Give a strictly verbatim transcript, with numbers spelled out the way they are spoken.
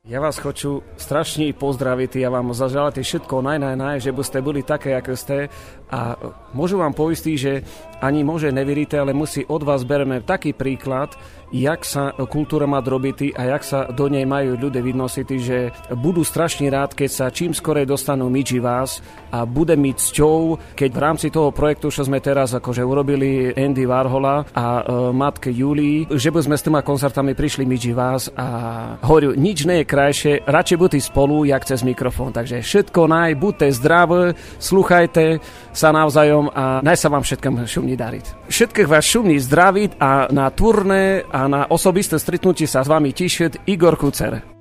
Ja vás хочу strašne pozdraviť, ja vám zaželať všetko naj, naj, naj, že by ste boli také, ako ste. A môžu vám poistiť, že ani môže neveríte, ale musí od vás bereme taký príklad, jak sa kultúra má robiti a jak sa do nej majú ľudia vynosiť, že budú strašne rád, keď sa čím skorej dostanú myči vás a bude mi cťou, keď v rámci toho projektu, čo sme teraz akože urobili Andy Warhola a e, matke Julii, že by sme s týma koncertami prišli myči vás a hovorím, nič nie je krajšie, radšej buďte spolu, jak cez mikrofón. Takže všetko naj, buďte zdraví, sluchajte sa navzájom a naj sa vám všetkým šumní dariť. Všetkých vás šumní zdraviť a na turné a na osobisté stretnutie sa s vami tešiť Igor Kucer.